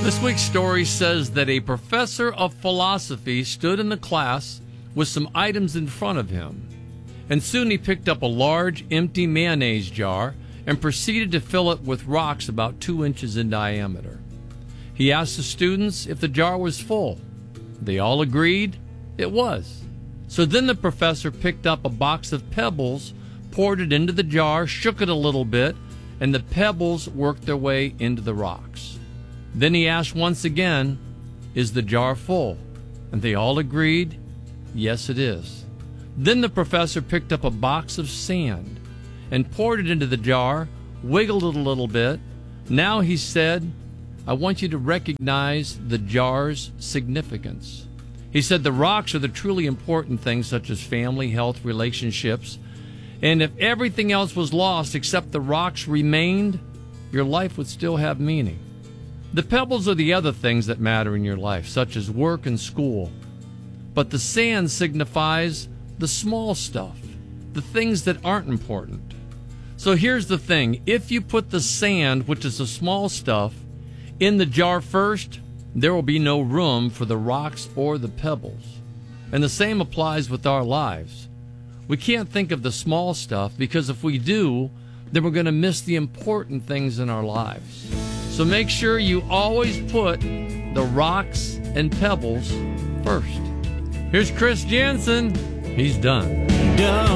This week's story says that a professor of philosophy stood in the class with some items in front of him, and soon he picked up a large, empty mayonnaise jar and proceeded to fill it with rocks about 2 inches in diameter. He asked the students if the jar was full. They all agreed it was. So then the professor picked up a box of pebbles, poured it into the jar, shook it a little bit, and the pebbles worked their way into the rocks. Then he asked once again, "Is the jar full?" And they all agreed, "Yes, it is." Then the professor picked up a box of sand and poured it into the jar, wiggled it a little bit. Now he said, "I want you to recognize the jar's significance." He said the rocks are the truly important things such as family, health, relationships. And if everything else was lost except the rocks remained, your life would still have meaning. The pebbles are the other things that matter in your life, such as work and school. But the sand signifies the small stuff, the things that aren't important. So here's the thing. If you put the sand, which is the small stuff, in the jar first, there will be no room for the rocks or the pebbles. And the same applies with our lives. We can't think of the small stuff because if we do, then we're going to miss the important things in our lives. So make sure you always put the rocks and pebbles first. Here's Chris Jansen. He's done.